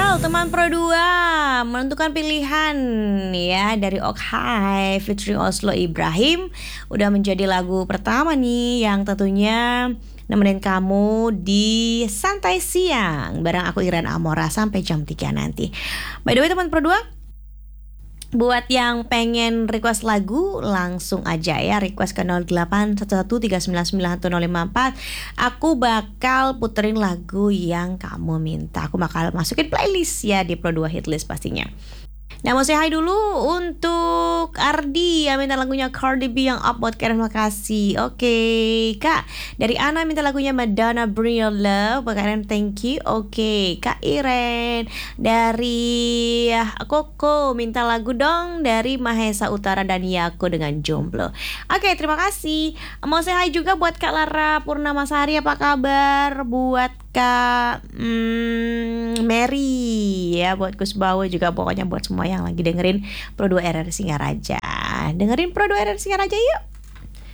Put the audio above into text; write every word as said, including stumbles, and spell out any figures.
Teman Pro dua menentukan pilihan ya dari Okhai featuring Oslo Ibrahim. Udah menjadi lagu pertama nih yang tentunya nemenin kamu di santai siang bareng aku Iren Amora sampai jam tiga nanti. By the way teman Pro dua, buat yang pengen request lagu langsung aja ya request ke nol delapan satu satu tiga sembilan sembilan satu nol lima empat. Aku bakal puterin lagu yang kamu minta. Aku bakal masukin playlist ya di Pro dua Hitlist pastinya. Nah mau say hi dulu untuk Ardi yang minta lagunya Cardi B yang Up buat Karen, makasih. Oke Kak, dari Ana minta lagunya Madonna Bring Your Love buat Karen, thank you. Oke Kak Iren dari Koko minta lagu dong dari Mahesa Utara dan Yako dengan Jomblo. Oke terima kasih. Mau say hi juga buat Kak Lara Purnamasari, apa kabar? Buat Kak hmm, Mary ya, buat Gus Bawo juga, pokoknya buat semua yang lagi dengerin Pro dua R R Singaraja. Dengerin Pro dua R R Singaraja yuk.